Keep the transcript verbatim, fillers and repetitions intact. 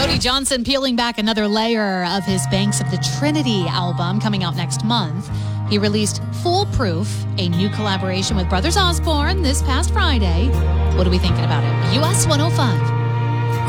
Cody Johnson peeling back another layer of his Banks of the Trinity album coming out next month. He released Foolproof, a new collaboration with Brothers Osborne this past Friday. What are we thinking about it? U S one oh five.